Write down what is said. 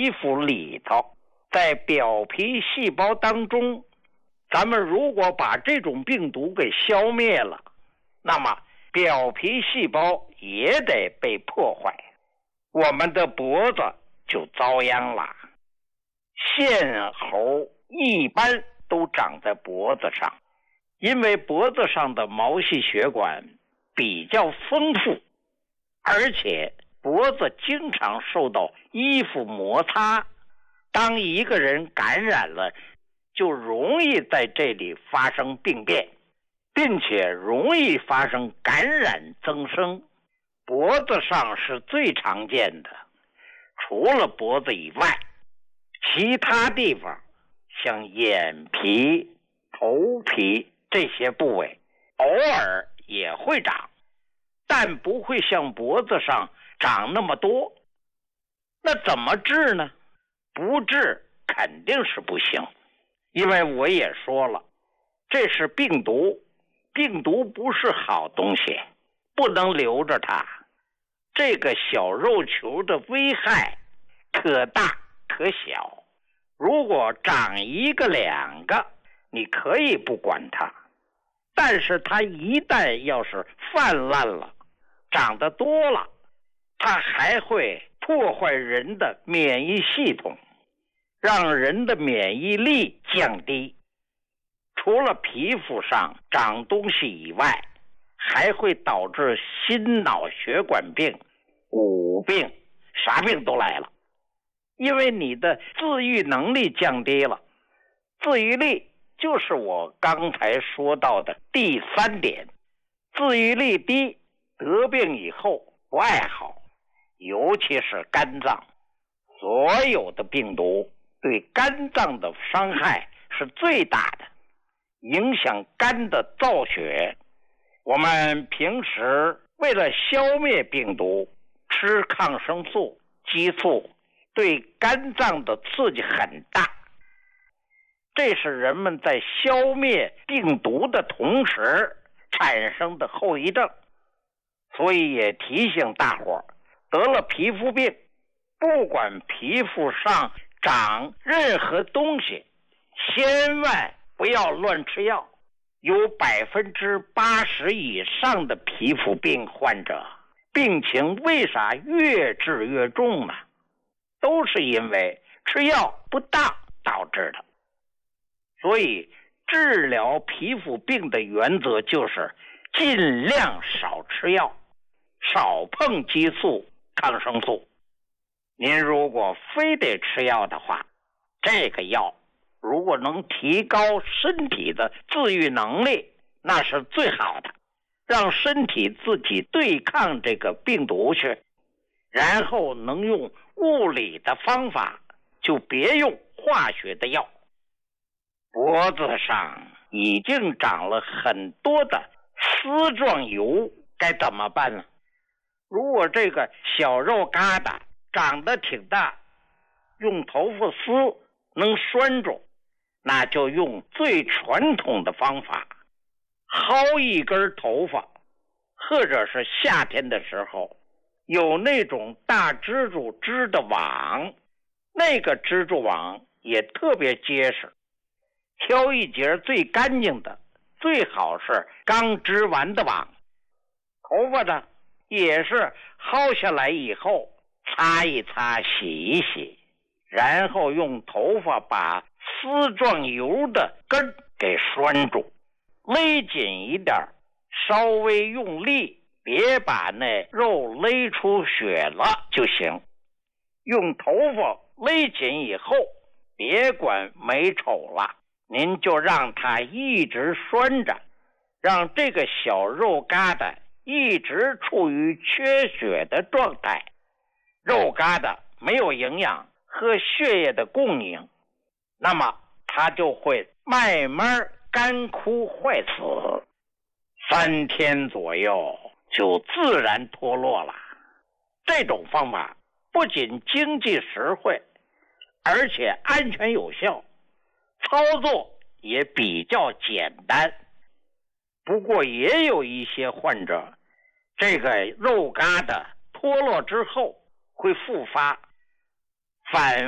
皮肤里头，在表皮细胞当中，咱们如果把这种病毒给消灭了，那么表皮细胞也得被破坏，我们的脖子就遭殃了。线猴一般都长在脖子上，因为脖子上的毛细血管比较丰富，而且脖子经常受到衣服摩擦，当一个人感染了，就容易在这里发生病变，并且容易发生感染增生。脖子上是最常见的，除了脖子以外，其他地方像眼皮、头皮这些部位偶尔也会长，但不会像脖子上长那么多。那怎么治呢？不治肯定是不行，因为我也说了，这是病毒，病毒不是好东西，不能留着它。这个小肉球的危害可大可小，如果长一个两个，你可以不管它，但是它一旦要是泛滥了，长得多了，它还会破坏人的免疫系统，让人的免疫力降低。除了皮肤上长东西以外，还会导致心脑血管病、骨病，啥病都来了。因为你的自愈能力降低了，自愈力就是我刚才说到的第3点，自愈力低，得病以后不爱好，尤其是肝脏，所有的病毒对肝脏的伤害是最大的，影响肝的造血。我们平时为了消灭病毒，吃抗生素、激素，对肝脏的刺激很大，这是人们在消灭病毒的同时产生的后遗症。所以也提醒大伙儿，得了皮肤病，不管皮肤上长任何东西，千万不要乱吃药。有80%以上的皮肤病患者，病情为啥越治越重呢？都是因为吃药不当导致的。所以治疗皮肤病的原则就是尽量少吃药，少碰激素、抗生素。您如果非得吃药的话，这个药如果能提高身体的自愈能力，那是最好的，让身体自己对抗这个病毒去，然后能用物理的方法，就别用化学的药。脖子上已经长了很多的丝状疣，该怎么办呢？如果这个小肉疙瘩长得挺大，用头发丝能拴住，那就用最传统的方法，薅一根头发，或者是夏天的时候有那种大蜘蛛织的网，那个蜘蛛网也特别结实，挑一节最干净的，最好是刚织完的网。头发呢也是薅下来以后擦一擦，洗一洗，然后用头发把丝状疣的根给拴住，勒紧一点，稍微用力，别把那肉勒出血了就行。用头发勒紧以后，别管美丑了，您就让它一直拴着，让这个小肉疙瘩一直处于缺血的状态，肉疙瘩没有营养和血液的供应，那么它就会慢慢干枯坏死，3天左右就自然脱落了。这种方法不仅经济实惠，而且安全有效，操作也比较简单。不过也有一些患者，这个肉疙瘩脱落之后会复发，反